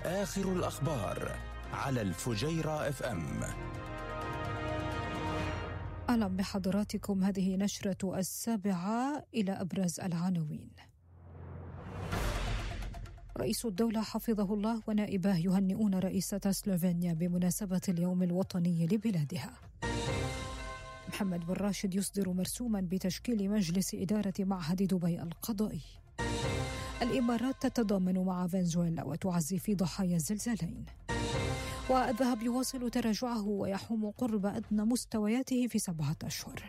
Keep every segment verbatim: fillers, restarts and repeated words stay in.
آخر الأخبار على الفجيرة اف ام. أهلا بحضراتكم. هذه نشرة السابعة. إلى أبرز العناوين. رئيس الدولة حفظه الله ونائبه يهنئون رئيسة سلوفينيا بمناسبة اليوم الوطني لبلادها. محمد بن راشد يصدر مرسوما بتشكيل مجلس إدارة معهد دبي القضائي. الإمارات تتضامن مع فنزويلا وتعزي في ضحايا الزلزالين. والذهب يواصل تراجعه ويحوم قرب أدنى مستوياته في سبعة أشهر.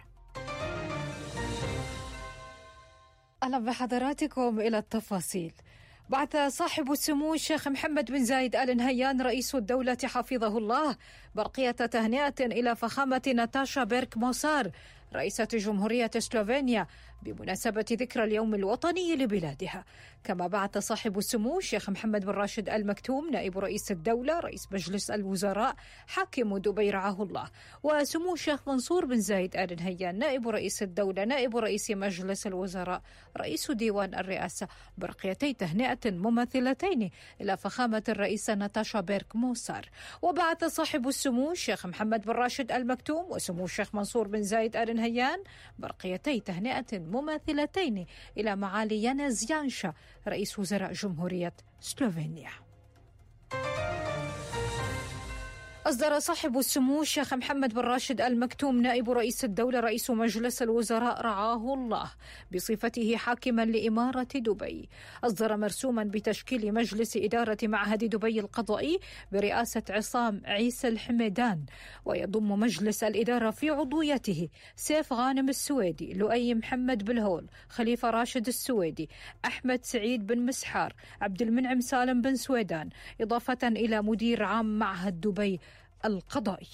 أهلا بحضراتكم. إلى التفاصيل. بعث صاحب السمو الشيخ محمد بن زايد آل نهيان رئيس الدولة حفظه الله برقية تهنئة إلى فخامة ناتاشا بيرك موسار رئيسة جمهورية سلوفينيا بمناسبة ذكرى اليوم الوطني لبلادها. كما بعث صاحب السمو الشيخ محمد بن راشد آل مكتوم نائب رئيس الدولة رئيس مجلس الوزراء حاكم دبي رعاه الله، وسمو الشيخ منصور بن زايد آل نهيان نائب رئيس الدولة نائب رئيس مجلس الوزراء رئيس ديوان الرئاسة برقيتي تهنئة مماثلتين إلى فخامة الرئيسة ناتاشا بيرك موسار. وبعث صاحب السمو الشيخ محمد بن راشد آل مكتوم وسمو الشيخ منصور بن زايد آل نهيان برقيتي تهنئة مماثلتين إلى معالي يانز يانشا رئيس وزراء جمهورية سلوفينيا. أصدر صاحب السمو الشيخ محمد بن راشد آل مكتوم نائب رئيس الدولة رئيس مجلس الوزراء رعاه الله بصفته حاكما لإمارة دبي، أصدر مرسوما بتشكيل مجلس إدارة معهد دبي القضائي برئاسة عصام عيسى الحميدان، ويضم مجلس الإدارة في عضويته سيف غانم السويدي، لؤي محمد بالهول، خليفة راشد السويدي، أحمد سعيد بن مسحار، عبد المنعم سالم بن سويدان، إضافة إلى مدير عام معهد دبي القضائي.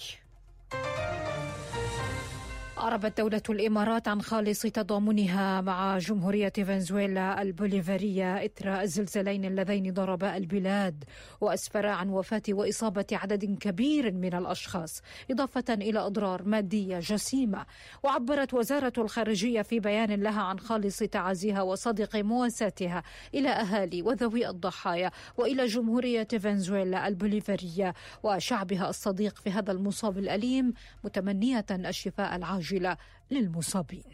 أعربت دولة الإمارات عن خالص تضامنها مع جمهورية فنزويلا البوليفارية إثر الزلزالين اللذين ضربا البلاد وأسفرا عن وفاة وإصابة عدد كبير من الأشخاص، إضافة إلى أضرار مادية جسيمة. وعبرت وزارة الخارجية في بيان لها عن خالص تعازيها وصادق مواساتها إلى أهالي وذوي الضحايا وإلى جمهورية فنزويلا البوليفارية وشعبها الصديق في هذا المصاب الأليم، متمنية الشفاء العاجل للمصابين.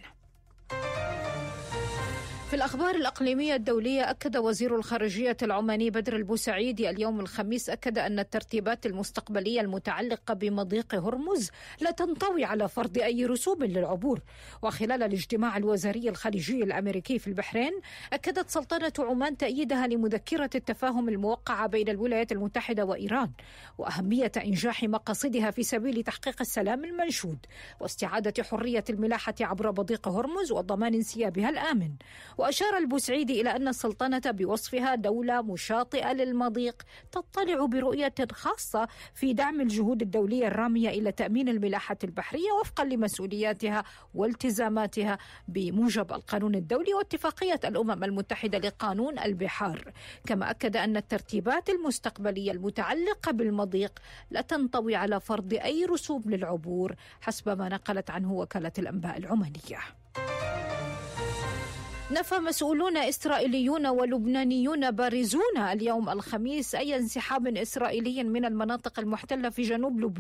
في الأخبار الأقليمية الدولية، أكد وزير الخارجية العماني بدر البوسعيدي اليوم الخميس أكد أن الترتيبات المستقبلية المتعلقة بمضيق هرمز لا تنطوي على فرض أي رسوم للعبور. وخلال الاجتماع الوزاري الخارجي الأمريكي في البحرين، أكدت سلطنة عمان تأييدها لمذكرة التفاهم الموقعة بين الولايات المتحدة وإيران وأهمية إنجاح مقاصدها في سبيل تحقيق السلام المنشود واستعادة حرية الملاحة عبر مضيق هرمز وضمان انسيابها الآمن. وأشار البوسعيدي إلى أن السلطنة بوصفها دولة مشاطئة للمضيق تطلع برؤية خاصة في دعم الجهود الدولية الرامية إلى تأمين الملاحة البحرية وفقا لمسؤولياتها والتزاماتها بموجب القانون الدولي واتفاقية الأمم المتحدة لقانون البحار. كما أكد أن الترتيبات المستقبلية المتعلقة بالمضيق لا تنطوي على فرض أي رسوم للعبور حسب ما نقلت عنه وكالة الأنباء العمانية. نفى مسؤولون إسرائيليون ولبنانيون بارزون اليوم الخميس أي انسحاب إسرائيلي من المناطق المحتلة في جنوب لبنان